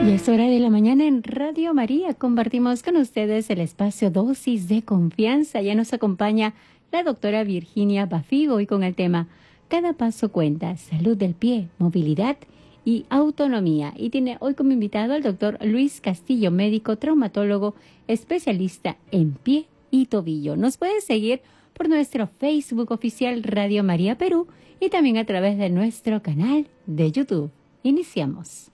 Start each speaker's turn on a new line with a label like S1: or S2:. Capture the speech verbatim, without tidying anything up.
S1: Y es hora de la mañana en Radio María. Compartimos con ustedes el espacio Dosis de Confianza. Ya nos acompaña la doctora Virginia Bafigo y con el tema Cada paso cuenta, salud del pie, movilidad y autonomía. Y tiene hoy como invitado al doctor Luis Castillo, médico traumatólogo, especialista en pie y tobillo. Nos puede seguir por nuestro Facebook oficial Radio María Perú y también a través de nuestro canal de YouTube. Iniciamos.